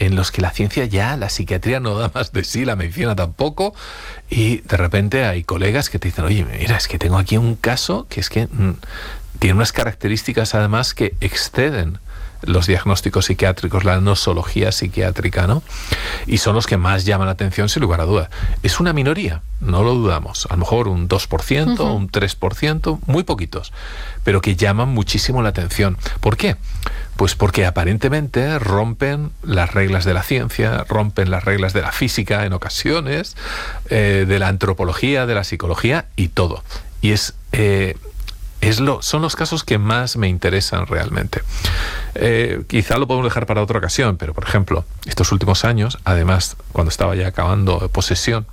en los que la ciencia ya, la psiquiatría no da más de sí, la medicina tampoco, y de repente hay colegas que te dicen, oye, mira, es que tengo aquí un caso que es que tiene unas características además que exceden los diagnósticos psiquiátricos, la nosología psiquiátrica, ¿no? Y son los que más llaman la atención, sin lugar a dudas. Es una minoría, no lo dudamos. A lo mejor un 2%, un 3%, muy poquitos, pero que llaman muchísimo la atención. ¿Por qué? Pues porque aparentemente rompen las reglas de la ciencia, rompen las reglas de la física en ocasiones, de la antropología, de la psicología y todo. Y son los casos que más me interesan realmente. Quizá lo podemos dejar para otra ocasión, pero por ejemplo, estos últimos años, además, cuando estaba ya acabando Posesión,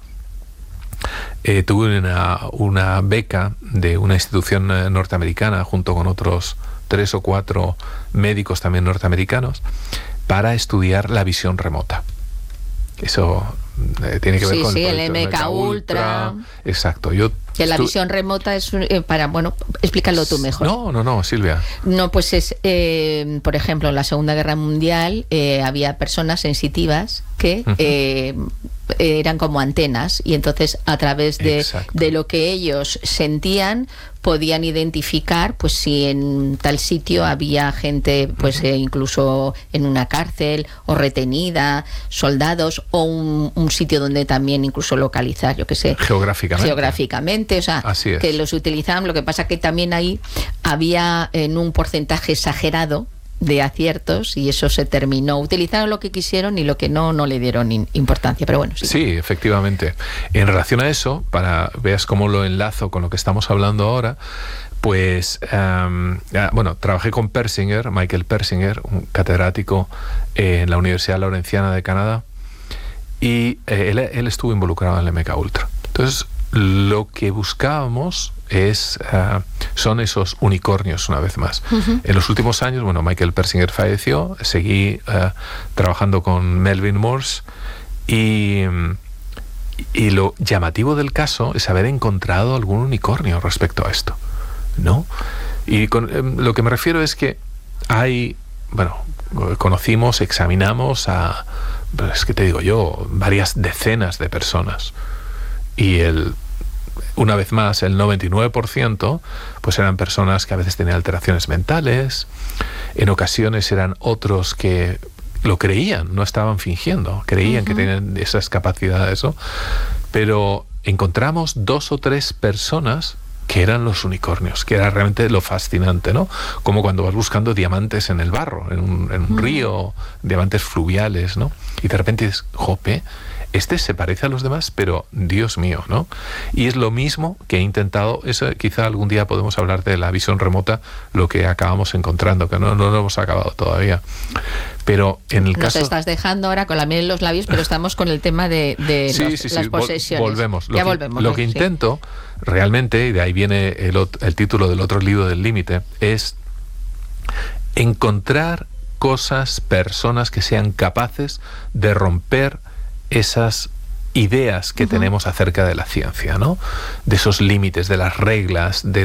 tuve una beca de una institución norteamericana junto con otros 3 o 4 médicos también norteamericanos para estudiar la visión remota. Eso tiene que ver con el MK Ultra. Exacto. Que la visión remota es explícalo tú mejor. No, Silvia. No, pues es, por ejemplo, en la Segunda Guerra Mundial había personas sensitivas que eran como antenas y entonces a través de lo que ellos sentían podían identificar pues si en tal sitio había gente pues incluso en una cárcel o retenida, soldados o un sitio donde también incluso localizar, yo qué sé, geográficamente, o sea, que los utilizaban. Lo que pasa que también ahí había en un porcentaje exagerado de aciertos y eso se terminó. Utilizaron lo que quisieron y lo que no le dieron importancia, pero bueno. Sí, efectivamente. En relación a eso, para veas cómo lo enlazo con lo que estamos hablando ahora, pues, trabajé con Michael Persinger, un catedrático en la Universidad Lawrenciana de Canadá, y él estuvo involucrado en el MK Ultra. Entonces, lo que buscábamos son esos unicornios, una vez más. En los últimos años, Michael Persinger falleció, seguí trabajando con Melvin Morse y lo llamativo del caso es haber encontrado algún unicornio respecto a esto, ¿no? Y lo que me refiero es que conocimos, examinamos es que te digo yo, varias decenas de personas y una vez más, el 99% pues eran personas que a veces tenían alteraciones mentales, en ocasiones eran otros que lo creían, no estaban fingiendo, creían que tenían esas capacidades, ¿no? Pero encontramos 2 o 3 personas que eran los unicornios, que era realmente lo fascinante, ¿no? Como cuando vas buscando diamantes en el barro, en un río, diamantes fluviales, ¿no? Y de repente dices, jope, este se parece a los demás, pero Dios mío, ¿no? Y es lo mismo que he intentado, eso quizá algún día podemos hablar de la visión remota, lo que acabamos encontrando, que no lo hemos acabado todavía. Pero en el caso... Nos estás dejando ahora con la miel en los labios, pero estamos con el tema de las posesiones. Volvemos. Volvemos. Lo que intento realmente, y de ahí viene el título del otro libro del límite, es encontrar personas que sean capaces de romper esas ideas que tenemos acerca de la ciencia, ¿no? De esos límites, de las reglas, de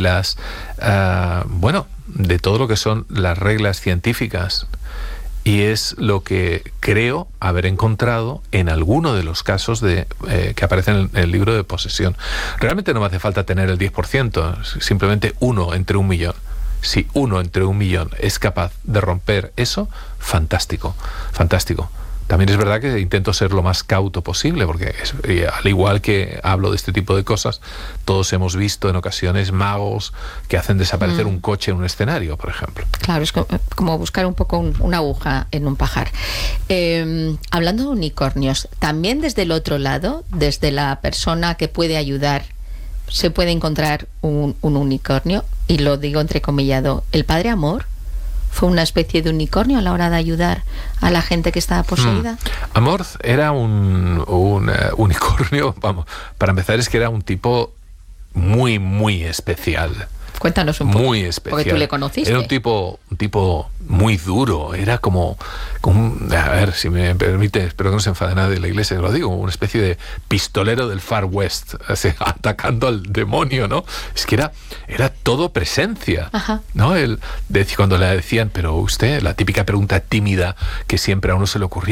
de todo lo que son las reglas científicas. Y es lo que creo haber encontrado en alguno de los casos que aparecen en el libro de Posesión. Realmente no me hace falta tener el 10%, simplemente 1 entre 1 millón. Si 1 entre 1 millón es capaz de romper eso, fantástico, fantástico. También es verdad que intento ser lo más cauto posible, porque al igual que hablo de este tipo de cosas, todos hemos visto en ocasiones magos que hacen desaparecer un coche en un escenario, por ejemplo. Claro, es como buscar un poco una aguja en un pajar. Hablando de unicornios, también desde el otro lado, desde la persona que puede ayudar, se puede encontrar un unicornio, y lo digo entrecomillado, el Padre Amor fue una especie de unicornio a la hora de ayudar a la gente que estaba poseída. Amor era un unicornio, para empezar es que era un tipo muy, muy especial. Cuéntanos un poco. Muy especial. Porque tú le conociste. Era un tipo muy duro. Era como a ver, si me permite, espero que no se enfade nadie de la iglesia, lo digo, una especie de pistolero del Far West, atacando al demonio, ¿no? Es que era todo presencia. ¿No? Cuando le decían, pero usted, la típica pregunta tímida que siempre a uno se le ocurría,